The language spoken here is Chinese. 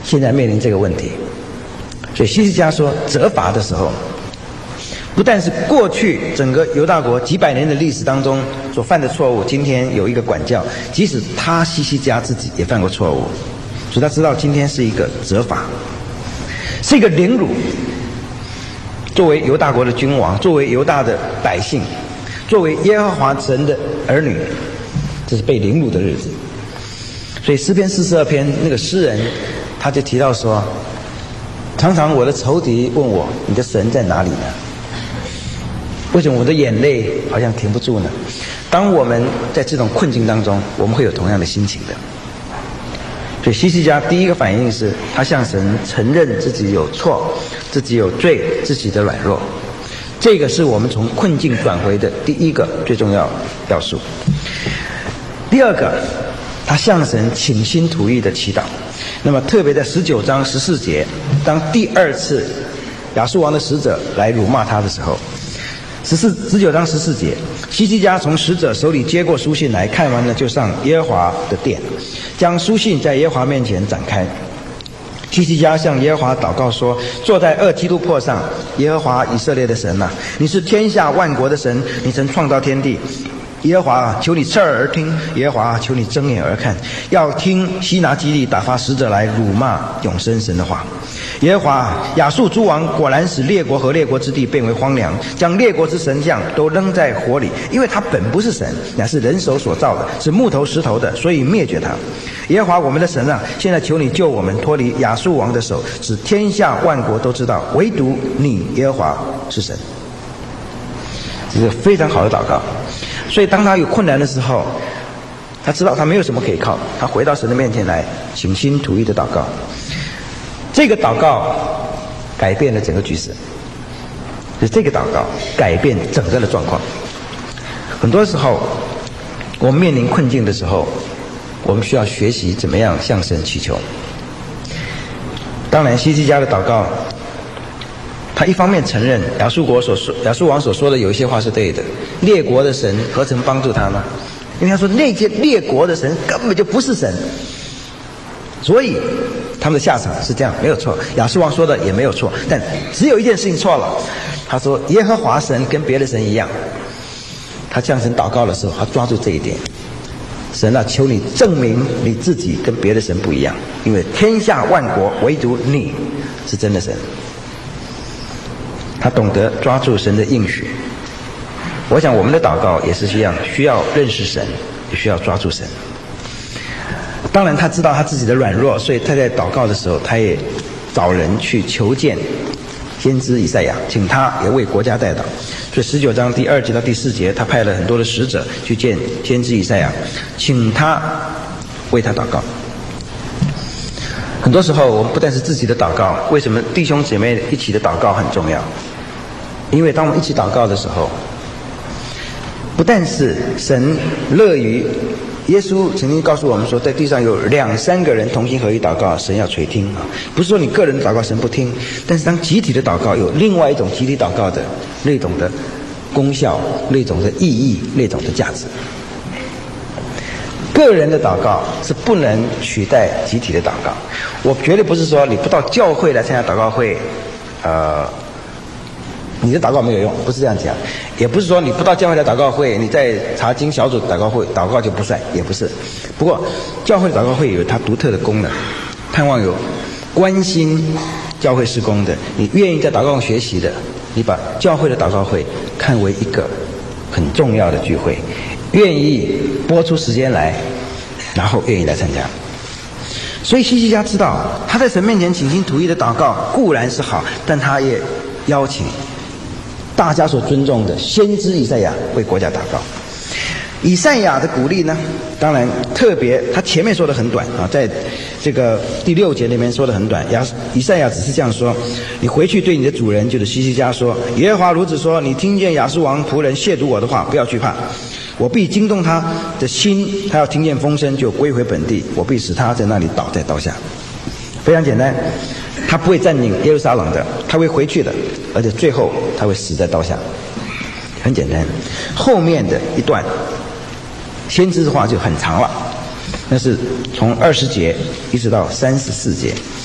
现在面临这个问题。所以希西家说，责罚的时候，不但是过去整个犹大国几百年的历史当中所犯的错误，今天有一个管教，即使他希西家自己也犯过错误，所以他知道今天是一个责罚，是一个凌辱。作为犹大国的君王，作为犹大的百姓，作为耶和华神的儿女，这是被凌辱的日子。所以诗篇42篇那个诗人他就提到说，常常我的仇敌问我，你的神在哪里呢？为什么我的眼泪好像停不住呢？当我们在这种困境当中，我们会有同样的心情的。所以希西家第一个反应是，他向神承认自己有错，自己有罪，自己的软弱。这个是我们从困境转回的第一个最重要要素。第二个，他向神倾心吐意的祈祷。那么特别在19章14节，当第二次亚述王的使者来辱骂他的时候，19章14节，希西家从使者手里接过书信来，看完了就上耶和华的殿，将书信在耶和华面前展开。希西家向耶和华祷告说，坐在2基督座上，耶和华以色列的神啊，你是天下万国的神，你曾创造天地。耶和华啊，求你侧耳而听，耶和华啊，求你睁眼而看，要听西拿基立打发使者来辱骂永生神的话。耶和华啊，亚述诸王果然使列国和列国之地变为荒凉，将列国之神像都扔在火里，因为他本不是神，乃是人手所造的，是木头石头的，所以灭绝他。耶和华我们的神啊，现在求你救我们脱离亚述王的手，使天下万国都知道，唯独你耶和华是神。这是非常好的祷告。所以当他有困难的时候，他知道他没有什么可以靠，他回到神的面前来倾心吐意的祷告。这个祷告改变了整个局势，就是这个祷告改变整个的状况。很多时候我们面临困境的时候，我们需要学习怎么样向神祈求。当然希西家的祷告，他一方面承认亚述王所说的有一些话是对的，列国的神何曾帮助他呢？因为他说那些列国的神根本就不是神，所以他们的下场是这样，没有错。亚述王说的也没有错，但只有一件事情错了。他说耶和华神跟别的神一样。他向神祷告的时候，他抓住这一点。神啊，求你证明你自己跟别的神不一样，因为天下万国唯独你是真的神。他懂得抓住神的应许。我想我们的祷告也是一样，需要认识神，也需要抓住神。当然他知道他自己的软弱，所以他在祷告的时候，他也找人去求见先知以赛亚，请他也为国家代祷。所以19章第2节到第4节，他派了很多的使者去见先知以赛亚，请他为他祷告。很多时候我们不但是自己的祷告，为什么弟兄姐妹一起的祷告很重要？因为当我们一起祷告的时候，不但是神乐于，耶稣曾经告诉我们说，在地上有2-3个人同心合一祷告，神要垂听啊。不是说你个人祷告神不听，但是当集体的祷告有另外一种集体祷告的那种的功效，那种的意义，那种的价值。个人的祷告是不能取代集体的祷告。我绝对不是说你不到教会来参加祷告会，你的祷告没有用，不是这样讲。也不是说你不到教会来祷告会，你在查经小组祷告就不算，也不是。不过教会的祷告会有它独特的功能，盼望有关心教会事工的，你愿意在祷告中学习的，你把教会的祷告会看为一个很重要的聚会，愿意拨出时间来，然后愿意来参加。所以希西家知道他在神面前倾心吐意的祷告固然是好，但他也邀请大家所尊重的先知以赛亚为国家祷告。以赛亚的鼓励呢，当然特别他前面说的很短啊，在这个第6节那边说的很短。以赛亚只是这样说，你回去对你的主人就是希西家说，耶和华如此说，你听见亚述王仆人亵渎我的话，不要惧怕，我必惊动他的心，他要听见风声就归回本地，我必使他在那里倒在刀下。非常简单，他不会占领耶路撒冷的，他会回去的，而且最后他会死在刀下。很简单。后面的一段先知的话就很长了，那是从20节一直到34节。